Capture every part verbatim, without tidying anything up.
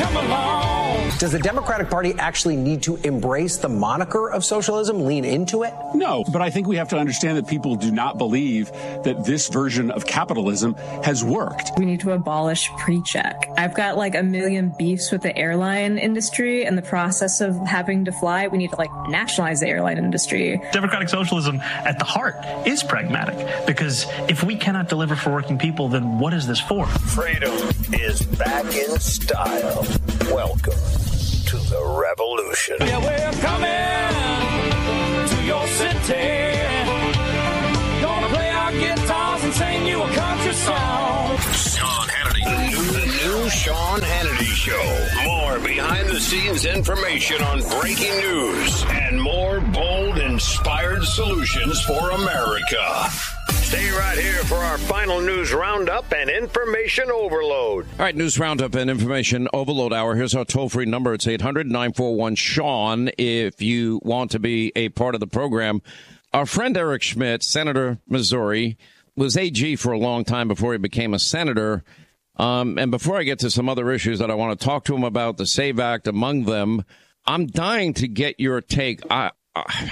come along. Does the Democratic Party actually need to embrace the moniker of socialism, lean into it? No, but I think we have to understand that people do not believe that this version of capitalism has worked. We need to abolish pre-check. I've got like a million beefs with the airline industry and the process of having to fly. We need to like nationalize the airline industry. Democratic socialism at the heart is pragmatic, because if we cannot deliver for working people, then what is this for? Freedom is back in style. Welcome to the revolution. Yeah, we're coming to your city. Gonna play our guitars and sing you a country song. Sean Hannity. The new, the new Sean Hannity Show. More behind-the-scenes information on breaking news and more bold, inspired solutions for America. Stay right here for our final news roundup and information overload. All right, news roundup and information overload hour. Here's our toll-free number. It's eight hundred nine four one Sean if you want to be a part of the program. Our friend Eric Schmidt, Senator, Missouri, was A G for a long time before he became a senator. Um, and before I get to some other issues that I want to talk to him about, the SAVE Act among them, I'm dying to get your take. I, I,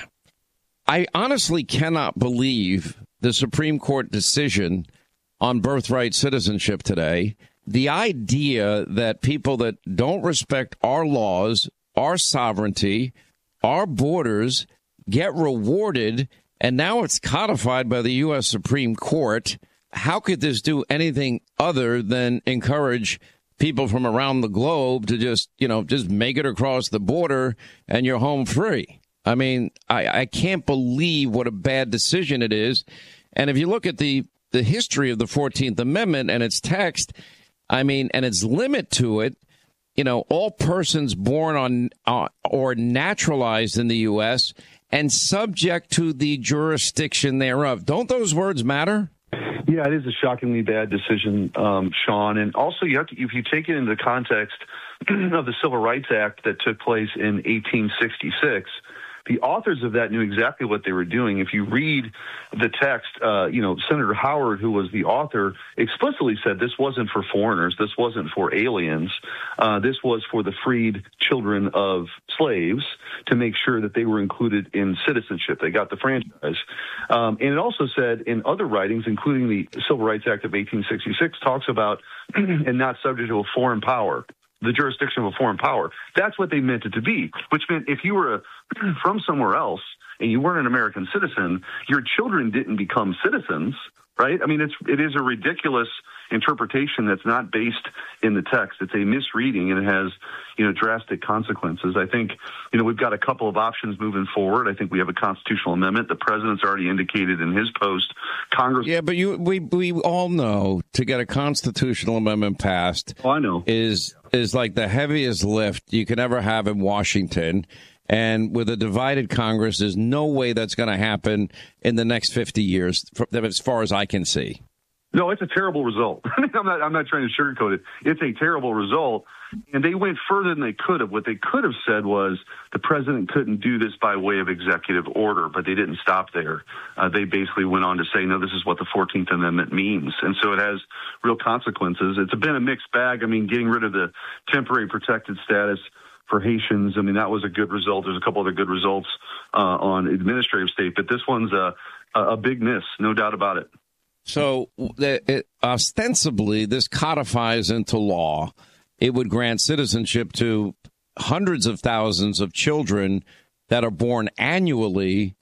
I honestly cannot believe the Supreme Court decision on birthright citizenship today. The idea that people that don't respect our laws, our sovereignty, our borders get rewarded, and now it's codified by the U S Supreme Court. How could this do anything other than encourage people from around the globe to just, you know, just make it across the border and you're home free? I mean, I, I can't believe what a bad decision it is. And if you look at the, the history of the fourteenth Amendment and its text, I mean, and its limit to it, you know, all persons born on uh, or naturalized in the U S and subject to the jurisdiction thereof. Don't those words matter? Yeah, it is a shockingly bad decision, um, Sean. And also, you have to, if you take it into the context of the Civil Rights Act that took place in eighteen sixty-six, the authors of that knew exactly what they were doing. If you read the text, uh, you know, Senator Howard, who was the author, explicitly said this wasn't for foreigners. This wasn't for aliens. Uh, this was for the freed children of slaves to make sure that they were included in citizenship. They got the franchise. Um, and it also said in other writings, including the Civil Rights Act of eighteen sixty-six, talks about and not subject to a foreign power. The jurisdiction of a foreign power. That's what they meant it to be, which meant if you were a, from somewhere else and you weren't an American citizen, your children didn't become citizens, right? I mean, it's, it is a ridiculous interpretation that's not based in the text. It's a misreading, and it has, you know, drastic consequences. I think, you know, we've got a couple of options moving forward. I think we have a constitutional amendment. The president's already indicated in his post. Congress. Yeah, but you, we, we all know to get a constitutional amendment passed. Oh, I know. Is, is like the heaviest lift you could ever have in Washington. And with a divided Congress, there's no way that's going to happen in the next fifty years, as far as I can see. No, it's a terrible result. I'm not, I'm not trying to sugarcoat it. It's a terrible result. And they went further than they could have. What they could have said was the president couldn't do this by way of executive order, but they didn't stop there. Uh, they basically went on to say, no, this is what the fourteenth Amendment means. And so it has real consequences. It's been a mixed bag. I mean, getting rid of the temporary protected status for Haitians, I mean, that was a good result. There's a couple other good results uh, on administrative state, but this one's a, a big miss, no doubt about it. So it, ostensibly, this codifies into law. It would grant citizenship to hundreds of thousands of children that are born annually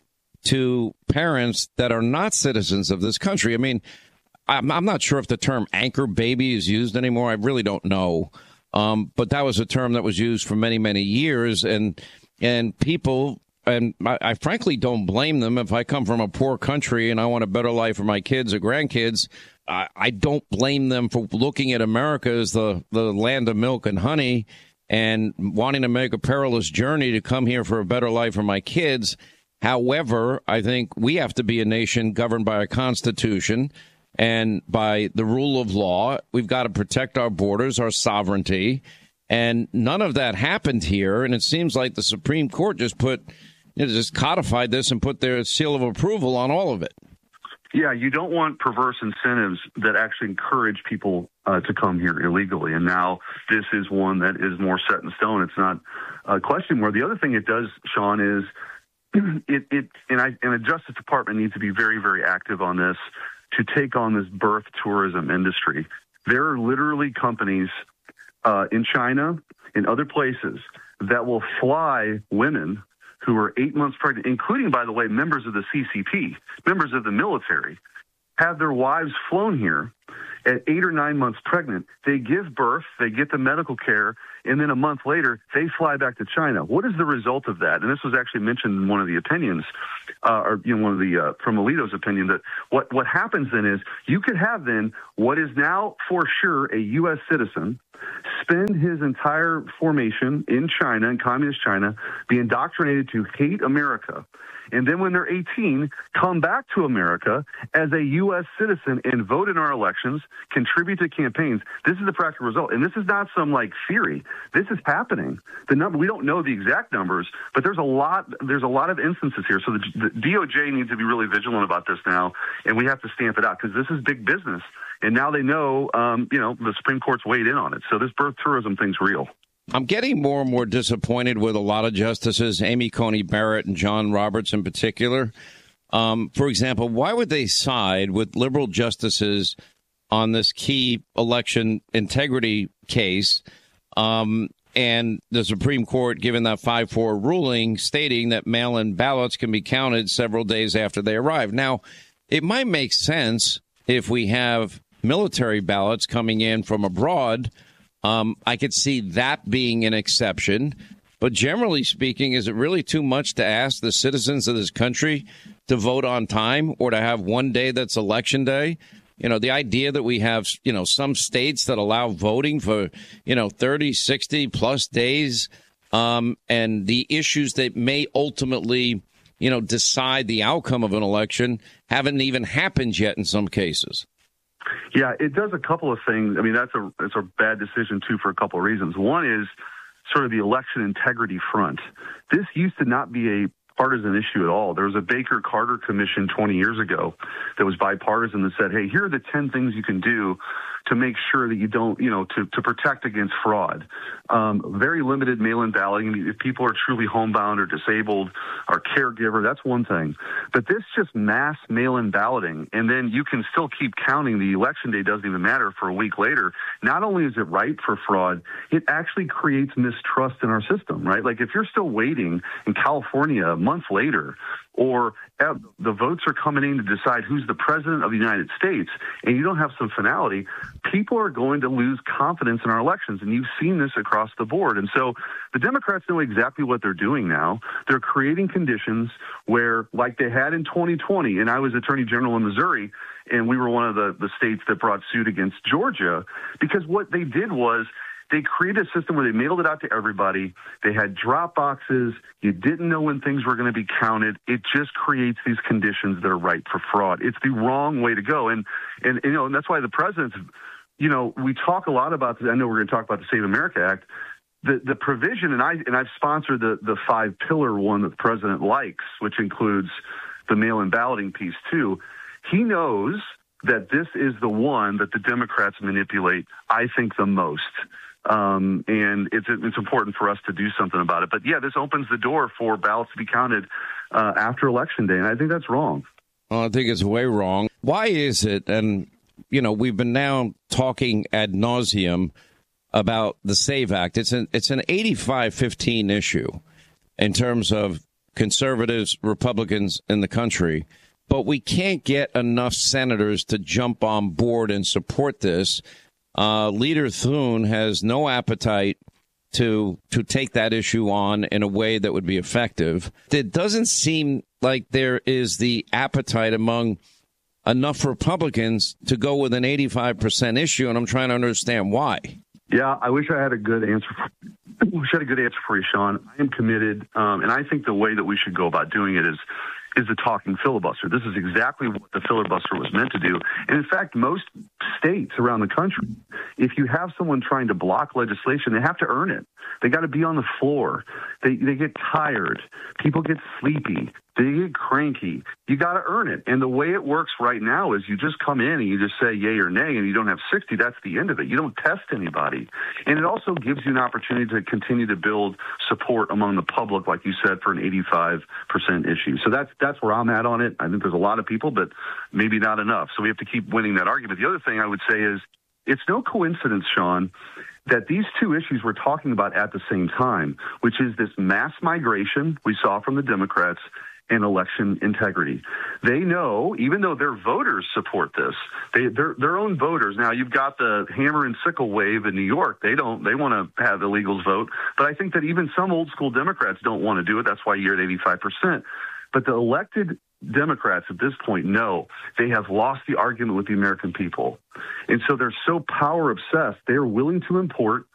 to parents that are not citizens of this country. I mean, I'm, I'm not sure if the term anchor baby is used anymore. I really don't know. Um, but that was a term that was used for many, many years. And and people, and I, I frankly don't blame them. If I come from a poor country and I want a better life for my kids or grandkids, I, I don't blame them for looking at America as the, the land of milk and honey and wanting to make a perilous journey to come here for a better life for my kids. However, I think we have to be a nation governed by a constitution and by the rule of law. We've got to protect our borders, our sovereignty. And none of that happened here. And it seems like the Supreme Court just put, you know, just codified this and put their seal of approval on all of it. Yeah, you don't want perverse incentives that actually encourage people uh, to come here illegally. And now this is one that is more set in stone. It's not a question where the other thing it does, Sean, is it, it and, I, and the Justice Department needs to be very, very active on this to take on this birth tourism industry. There are literally companies uh, in China, in other places, that will fly women who are eight months pregnant, including, by the way, members of the C C P, members of the military, have their wives flown here at eight or nine months pregnant. They give birth, they get the medical care, and then a month later, they fly back to China. What is the result of that? And this was actually mentioned in one of the opinions, uh, or you know, one of the, uh, from Alito's opinion, that what, what happens then is you could have then what is now for sure a U S citizen spend his entire formation in China, in communist China, be indoctrinated to hate America, and then when they're eighteen, come back to America as a U S citizen and vote in our elections, contribute to campaigns. This is the practical result. And this is not some, like, theory. This is happening. The number, we don't know the exact numbers, but there's a lot there's a lot of instances here. So the, the D O J needs to be really vigilant about this now, and we have to stamp it out because this is big business. And now they know, um, you know, the Supreme Court's weighed in on it. So this birth tourism thing's real. I'm getting more and more disappointed with a lot of justices, Amy Coney Barrett and John Roberts in particular. Um, for example, why would they side with liberal justices on this key election integrity case? Um, and the Supreme Court given that five four ruling stating that mail-in ballots can be counted several days after they arrive. Now, it might make sense if we have military ballots coming in from abroad. Um, I could see that being an exception. But generally speaking, is it really too much to ask the citizens of this country to vote on time or to have one day that's election day? You know, the idea that we have, you know, some states that allow voting for, you know, thirty, sixty plus days, um, and the issues that may ultimately, you know, decide the outcome of an election haven't even happened yet in some cases. Yeah, it does a couple of things. I mean, that's a it's a bad decision, too, for a couple of reasons. One is sort of the election integrity front. This used to not be a partisan issue at all. There was a Baker-Carter commission twenty years ago that was bipartisan that said, hey, here are the ten things you can do to make sure that you don't, you know, to, to protect against fraud. Um, very limited mail-in balloting. If people are truly homebound or disabled or caregiver, that's one thing. But this just mass mail-in balloting, and then you can still keep counting. The election day doesn't even matter for a week later. Not only is it ripe for fraud, it actually creates mistrust in our system, right? Like if you're still waiting in California a month later, or uh, the votes are coming in to decide who's the president of the United States, and you don't have some finality, people are going to lose confidence in our elections. And you've seen this across the board. And so the Democrats know exactly what they're doing now. They're creating conditions where, like they had in twenty twenty, and I was Attorney General in Missouri, and we were one of the, the states that brought suit against Georgia, because what they did was they created a system where they mailed it out to everybody. They had drop boxes. You didn't know when things were going to be counted. It just creates these conditions that are ripe for fraud. It's the wrong way to go. And, and, you know, and that's why the president's, you know, we talk a lot about this. I know we're going to talk about the Save America Act. The, the provision, and, I, and I've sponsored the, the five-pillar one that the president likes, which includes the mail-in balloting piece, too. He knows that this is the one that the Democrats manipulate, I think, the most. Um, and it's it's important for us to do something about it. But, yeah, this opens the door for ballots to be counted uh, after Election Day, and I think that's wrong. Well, I think it's way wrong. Why is it, and, you know, we've been now talking ad nauseum about the SAVE Act. It's an, it's an eighty-five fifteen issue in terms of conservatives, Republicans in the country. But we can't get enough senators to jump on board and support this. Uh, Leader Thune has no appetite to to take that issue on in a way that would be effective. It doesn't seem like there is the appetite among enough Republicans to go with an eighty-five percent issue, and I'm trying to understand why. Yeah, I wish I had a good answer. For, I wish I had a good answer for you, Sean. I am committed, um, and I think the way that we should go about doing it is is the talking filibuster. This is exactly what the filibuster was meant to do. And in fact, most states around the country, if you have someone trying to block legislation, they have to earn it. They got to be on the floor. They they get tired. People get sleepy. They get cranky. You got to earn it. And the way it works right now is you just come in and you just say yay or nay, and you don't have sixty. That's the end of it. You don't test anybody. And it also gives you an opportunity to continue to build support among the public, like you said, for an eighty-five percent issue. So that's that's where I'm at on it. I think there's a lot of people, but maybe not enough. So we have to keep winning that argument. The other thing I would say is it's no coincidence, Sean, that these two issues we're talking about at the same time, which is this mass migration we saw from the Democrats and election integrity. They know, even though their voters support this, they, their, their own voters. Now, you've got the hammer and sickle wave in New York. They don't. They want to have illegals vote. But I think that even some old school Democrats don't want to do it. That's why you're at eighty-five percent. But the elected Democrats at this point know they have lost the argument with the American people. And so they're so power obsessed, they're willing to import